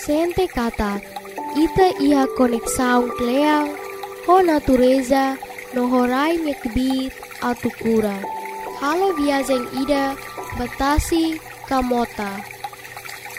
sente kata ita iha konek saung kleang ho natureza no horai mekbit atukura. Halo viajeng ida batasi kamota.